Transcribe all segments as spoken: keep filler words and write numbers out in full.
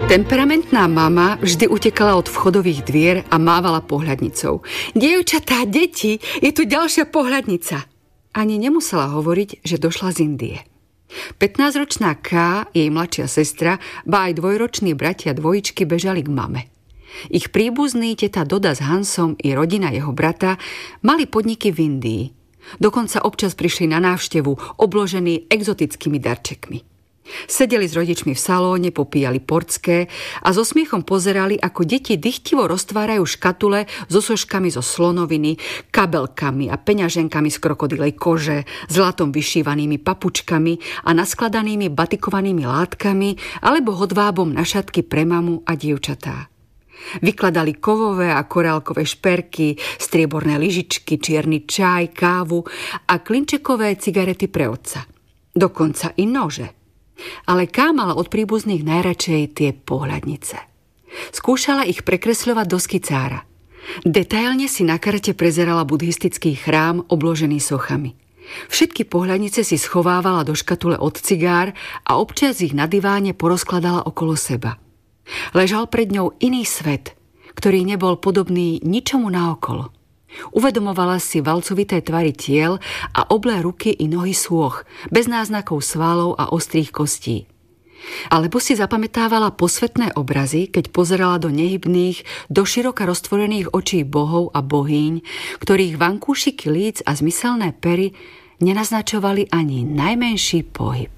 Temperamentná mama vždy utekala od vchodových dvier a mávala pohľadnicou. Dievčatá, deti, je tu ďalšia pohľadnica. Ani nemusela hovoriť, že došla z Indie. pätnásťročná K, jej mladšia sestra, ba aj dvojroční bratia dvojičky bežali k mame. Ich príbuzní teta Doda s Hansom i rodina jeho brata mali podniky v Indii. Dokonca občas prišli na návštevu obložení exotickými darčekmi. Sedeli s rodičmi v salóne, popíjali portské a so smiechom pozerali, ako deti dychtivo roztvárajú škatule so soškami zo slonoviny, kabelkami a peňaženkami z krokodilej kože, zlatom vyšívanými papučkami a naskladanými batikovanými látkami alebo hodvábom na šatky pre mamu a dievčatá. Vykladali kovové a korálkové šperky, strieborné lyžičky, čierny čaj, kávu a klinčekové cigarety pre otca. Dokonca i nože. Ale Ká mala od príbuzných najradšej tie pohľadnice. Skúšala ich prekresľovať do skicára. Detailne si na karte prezerala buddhistický chrám obložený sochami. Všetky pohľadnice si schovávala do škatule od cigár a občas ich na diváne porozkladala okolo seba. Ležal pred ňou iný svet, ktorý nebol podobný ničomu naokolo. Uvedomovala si valcovité tvary tiel a oblé ruky i nohy sôch, bez náznakov svalov a ostrých kostí. Alebo si zapamätávala posvetné obrazy, keď pozerala do nehybných, doširoka roztvorených očí bohov a bohýň, ktorých vankúšiky líc a zmyselné pery nenaznačovali ani najmenší pohyb.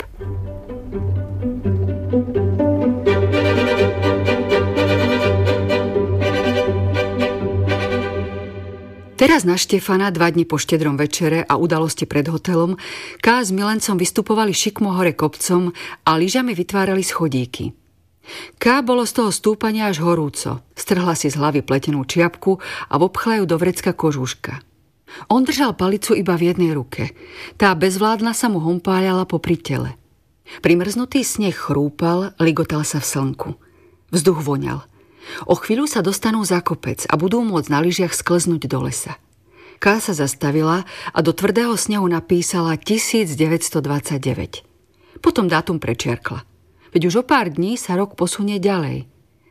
Teraz na Štefana, dva dni po štedrom večere a udalosti pred hotelom, Ká s milencom vystupovali šikmo hore kopcom a lyžami vytvárali schodíky. Ká bolo z toho stúpania až horúco. Strhla si z hlavy pletenú čiapku a vopchla ju do vrecka kožúška. On držal palicu iba v jednej ruke. Tá bezvládna sa mu hompáľala popri tele. Primrznutý sneh chrúpal, ligotal sa v slnku. Vzduch voňal. O chvíľu sa dostanú za kopec a budú môcť na lyžiach sklznúť do lesa. Ká sa zastavila a do tvrdého snehu napísala devätnásťstodvadsaťdeväť. Potom dátum prečiarkla. Veď už o pár dní sa rok posunie ďalej.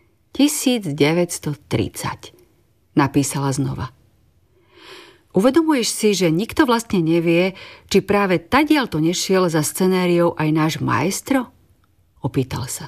devätnásťtridsať. Napísala znova. Uvedomuješ si, že nikto vlastne nevie, či práve tadiaľ to nešiel za scenériou aj náš maestro? Opýtal sa.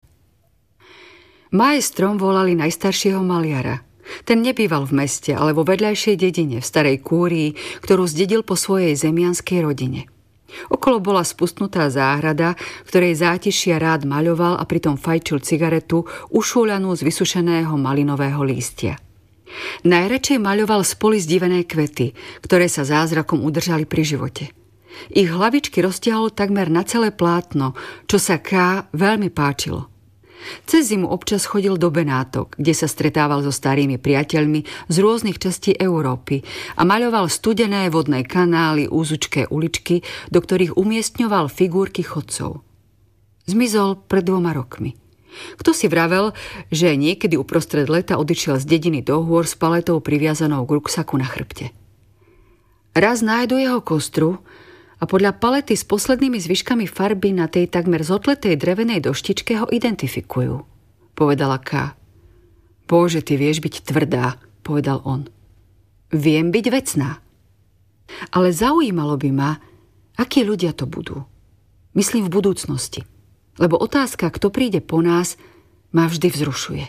Maestrom volali najstaršieho maliara. Ten nebýval v meste, ale vo vedľajšej dedine, v starej kúrii, ktorú zdedil po svojej zemianskej rodine. Okolo bola spustnutá záhrada, ktorej zátišia rád maľoval a pritom fajčil cigaretu ušúľanú z vysušeného malinového lístia. Najradšej maľoval spoli zdivené kvety, ktoré sa zázrakom udržali pri živote. Ich hlavičky roztiahol takmer na celé plátno, čo sa Ká veľmi páčilo. Cez zimu občas chodil do Benátok, kde sa stretával so starými priateľmi z rôznych častí Európy a maľoval studené vodné kanály, úzučké uličky, do ktorých umiestňoval figurky chodcov. Zmizol pred dvoma rokmi. Kto si vravel, že niekedy uprostred leta odišiel z dediny do hôr s paletou priviazanou k ruksaku na chrbte. Raz nájdu jeho kostru a podľa palety s poslednými zvyškami farby na tej takmer zotletej drevenej doštičke ho identifikujú, povedala Ká. Bože, ty vieš byť tvrdá, povedal on. Viem byť vecná. Ale zaujímalo by ma, akí ľudia to budú. Myslím v budúcnosti, lebo otázka, kto príde po nás, ma vždy vzrušuje.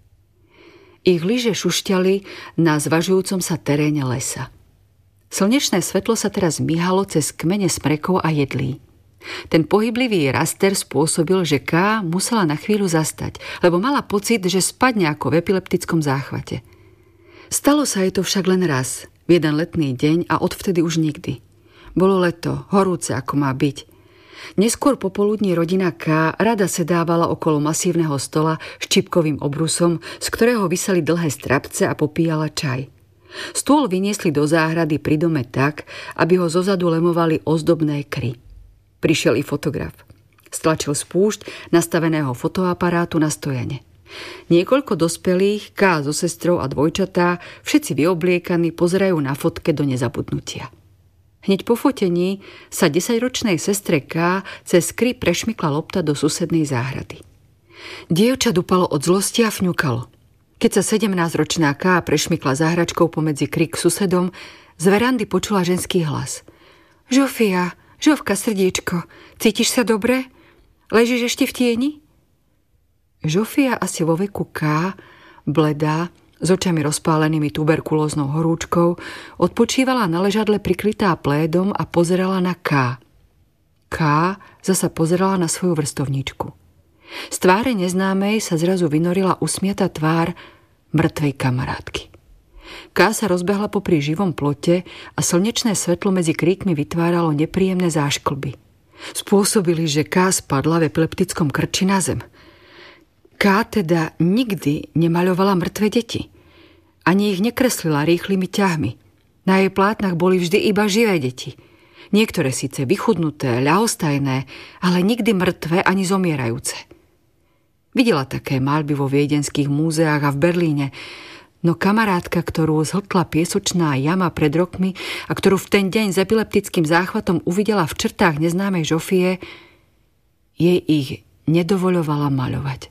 Ich lyže šušťali na zvažujúcom sa teréne lesa. Slnečné svetlo sa teraz myhalo cez kmene smrekov a jedlí. Ten pohyblivý raster spôsobil, že Ká musela na chvíľu zastať, lebo mala pocit, že spadne ako v epileptickom záchvate. Stalo sa jej to však len raz, v jeden letný deň a odvtedy už nikdy. Bolo leto, horúce ako má byť. Neskôr popoludní rodina Ká rada sedávala okolo masívneho stola s čipkovým obrusom, z ktorého viseli dlhé strapce a popíjala čaj. Stôl vyniesli do záhrady pri dome tak, aby ho zozadu lemovali ozdobné kry. Prišiel i fotograf. Stlačil spúšť nastaveného fotoaparátu na stojane. Niekoľko dospelých, Ká so sestrou a dvojčatá, všetci vyobliekaní, pozerajú na fotke do nezabudnutia. Hneď po fotení sa desaťročnej sestre Ká cez kry prešmykla lopta do susednej záhrady. Dievča dupalo od zlosti a fňukalo. Keď sa sedemnásťročná Ká prešmykla za hračkou pomedzi krik susedom, z verandy počula ženský hlas. Žofia, Žovka, srdiečko, cítiš sa dobre? Ležíš ešte v tieni? Žofia asi vo veku Ká, bledá, s očami rozpálenými tuberkulóznou horúčkou, odpočívala na ležadle prikrytá plédom a pozerala na Ká. Ká zasa pozerala na svoju vrstovničku. Z tváre neznámej sa zrazu vynorila usmiatá tvár mŕtvej kamarátky. Ká sa rozbehla popri živom plote a slnečné svetlo medzi kríkmi vytváralo nepríjemné zášklby. Spôsobili, že Ká spadla v epileptickom krči na zem. Ká teda nikdy nemaľovala mŕtve deti. Ani ich nekreslila rýchlymi ťahmi. Na jej plátnach boli vždy iba živé deti. Niektoré síce vychudnuté, ľahostajné, ale nikdy mŕtve ani zomierajúce. Videla také maľby vo viedenských múzeách a v Berlíne, no kamarátka, ktorú zhltla piesočná jama pred rokmi a ktorú v ten deň s epileptickým záchvatom uvidela v črtách neznámej Žofie, jej ich nedovoľovala maľovať.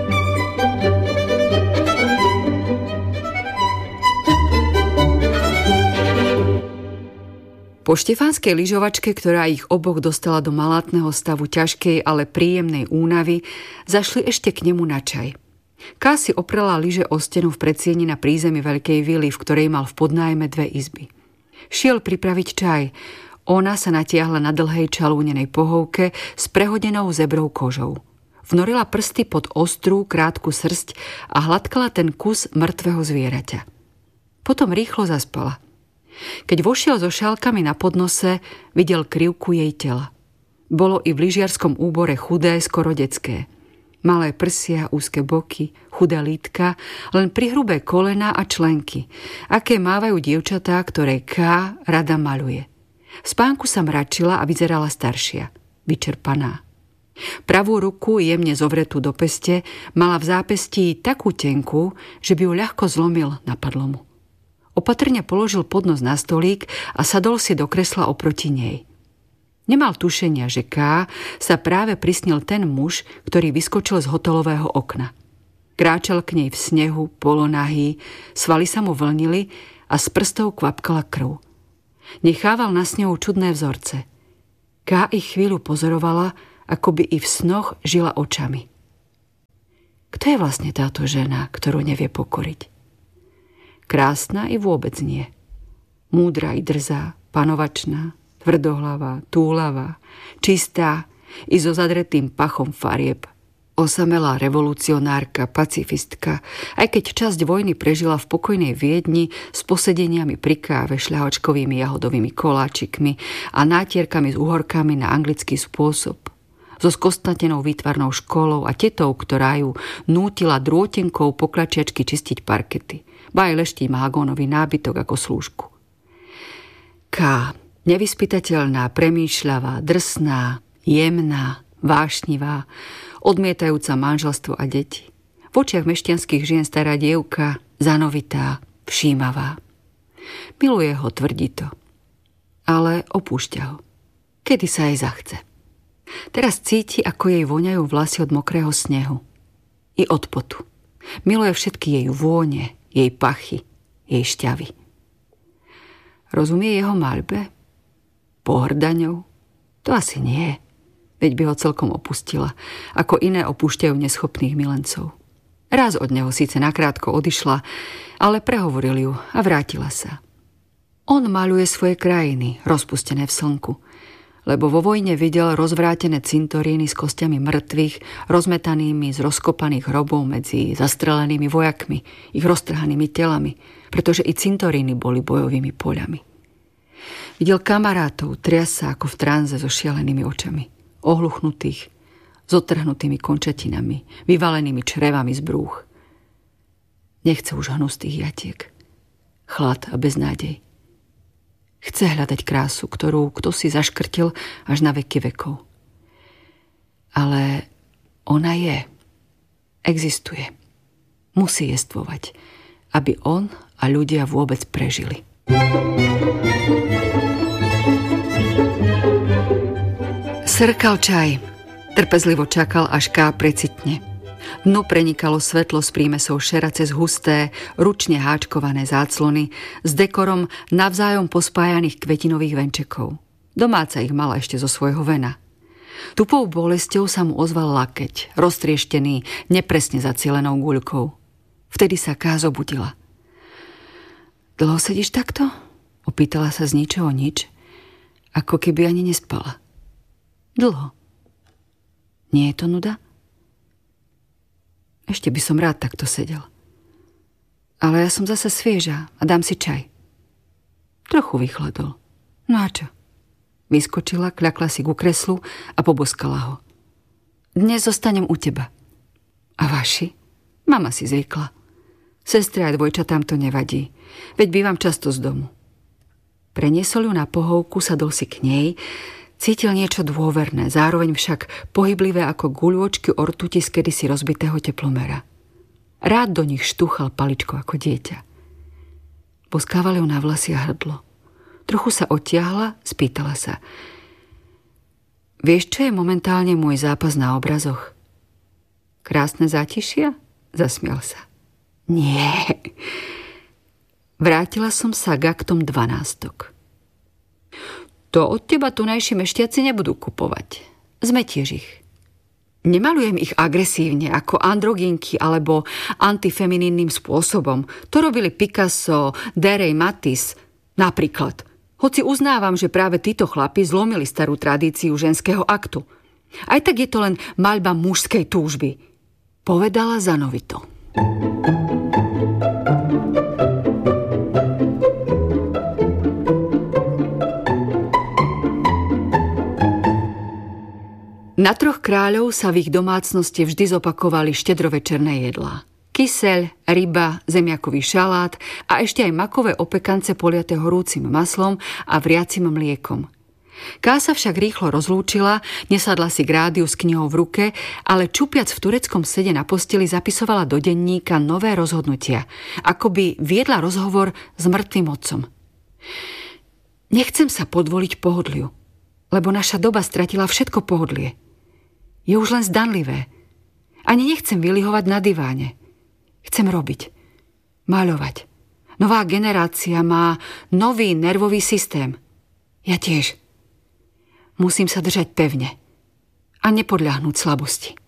Po štefánskej lyžovačke, ktorá ich oboch dostala do malátneho stavu ťažkej, ale príjemnej únavy, zašli ešte k nemu na čaj. Ká si oprela lyže o stenu v predsieni na prízemí veľkej vily, v ktorej mal v podnájme dve izby. Šiel pripraviť čaj. Ona sa natiahla na dlhej čalúnenej pohovke s prehodenou zebrou kožou. Vnorila prsty pod ostrú, krátku srsť a hladkala ten kus mŕtvého zvieraťa. Potom rýchlo zaspala. Keď vošiel so šálkami na podnose, videl krivku jej tela. Bolo i v lyžiarskom úbore chudé, skoro detské. Malé prsia, úzke boky, chudé lítka, len prihrubé kolená a členky, aké mávajú dievčatá, ktoré Ká rada maľuje. V spánku sa mračila a vyzerala staršia, vyčerpaná. Pravú ruku, jemne zovretú do peste, mala v zápestí takú tenku, že by ju ľahko zlomil, napadlo mu. Opatrne položil podnos na stolík a sadol si do kresla oproti nej. Nemal tušenia, že Ká sa práve prisnil ten muž, ktorý vyskočil z hotelového okna. Kráčal k nej v snehu, polonahý, svaly sa mu vlnili a z prstov kvapkala krv. Nechával na snehu čudné vzorce. Ká ich chvíľu pozorovala, ako by i v snoch žila očami. Kto je vlastne táto žena, ktorú nevie pokoriť? Krásna i vôbec nie. Múdra i drzá, panovačná, tvrdohlavá, túlavá, čistá i so zadretým pachom farieb. Osamelá revolucionárka, pacifistka, aj keď časť vojny prežila v pokojnej Viedni s posedeniami pri káve, šľahočkovými jahodovými koláčikmi a nátierkami s uhorkami na anglický spôsob. So skostnatenou výtvarnou školou a tetou, ktorá ju nútila drôtenkou poklačiačky čistiť parkety. Baj leští mahagónový nábytok ako slúžku. Ká, nevyspytateľná, premýšľavá, drsná, jemná, vášnivá, odmietajúca manželstvo a deti. V očiach mešťanských žien stará dievka, zanovitá, všímavá. Miluje ho, tvrdí to. Ale opúšťa ho. Kedy sa jej zachce. Teraz cíti, ako jej voňajú vlasy od mokrého snehu. I od potu. Miluje všetky jej vône, jej pachy, jej šťavy. Rozumie jeho maľbe? Pohŕda ňou? To asi nie. Veď by ho celkom opustila, ako iné opúšťajú neschopných milencov. Raz od neho síce nakrátko odišla, ale prehovoril ju a vrátila sa. On maľuje svoje krajiny, rozpustené v slnku, lebo vo vojne videl rozvrátené cintoríny s kostiami mŕtvych, rozmetanými z rozkopaných hrobov medzi zastrelenými vojakmi, ich roztrhanými telami, pretože i cintoríny boli bojovými poľami. Videl kamarátov, trias sa ako v tranze so šialenými očami, ohluchnutých, s otrhnutými končatinami, vyvalenými črevami z brúch. Nechce už hnustých jatiek, chlad a beznádej. Chce hľadať krásu, ktorú kto si zaškrtil až na veky vekov. Ale ona je. Existuje. Musí jestvovať, aby on a ľudia vôbec prežili. Srkal čaj. Trpezlivo čakal, až Ká precitne. Dnu prenikalo svetlo z prímesov šera cez husté, ručne háčkované záclony s dekorom navzájom pospájaných kvetinových venčekov. Domáca ich mala ešte zo svojho vena. Tupou bolesťou sa mu ozval lakeť, roztrieštený, nepresne zacielenou guľkou. Vtedy sa Ká zobudila. Dlho sedíš takto? Opýtala sa z ničoho nič, ako keby ani nespala. Dlho. Nie je to nuda? Ešte by som rád takto sedel. Ale ja som zase svieža a dám si čaj. Trochu vychladol. No a čo? Vyskočila, kľakla si ku kreslu a poboskala ho. Dnes zostanem u teba. A vaši? Mama si zvykla. Sestre aj dvojčatám to nevadí, veď bývam často z domu. Preniesol ju na pohovku, sadol si k nej, cítil niečo dôverné, zároveň však pohyblivé ako guľôčky ortuti z kedysi rozbitého teplomera. Rád do nich štúchal paličko ako dieťa. Boskával ju na vlasy a hrdlo. Trochu sa odtiahla, spýtala sa. Vieš, čo je momentálne môj zápas na obrazoch? Krásne zátišia? Zasmial sa. Nie. Vrátila som sa k aktom dvanástok. To od teba tunajší mešťaci nebudú kupovať. Zmetieš ich. Nemalujem ich agresívne, ako androgynky alebo antifemininným spôsobom. To robili Picasso, Derej, Matisse, napríklad. Hoci uznávam, že práve títo chlapi zlomili starú tradíciu ženského aktu. Aj tak je to len maľba mužskej túžby. Povedala zanovito. Na Troch kráľov sa v ich domácnosti vždy zopakovali štedrovečerné jedlá. Kyseľ, ryba, zemiakový šalát a ešte aj makové opekance poliaté horúcim maslom a vriacim mliekom. Ká sa však rýchlo rozlúčila, nesadla si k rádiu s knihou v ruke, ale čupiac v tureckom sede na posteli zapisovala do denníka nové rozhodnutia, ako by viedla rozhovor s mŕtvým otcom. Nechcem sa podvoliť pohodliu, lebo naša doba stratila všetko pohodlie. Je už len zdanlivé. Ani nechcem vylihovať na diváne. Chcem robiť. Maľovať. Nová generácia má nový nervový systém. Ja tiež. Musím sa držať pevne a nepodľahnúť slabosti.